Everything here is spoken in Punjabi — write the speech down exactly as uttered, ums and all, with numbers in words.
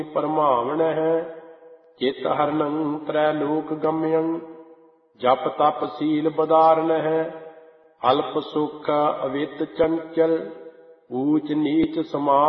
ਪਰਮਾਵਣ ਹੈ। ਚਿਤ ਹਰਨੰ ਤ੍ਰੈ ਲੋਕ ਗਮਯੰ ਜਪ ਤਪ ਸੀਲ ਬਦਾਰਨ ਹੈ। ਅਲਪ ਸੁਖ ਅਵਿਤ ਚੰਚਲ ਊਚ ਨੀਚ ਸਮਾ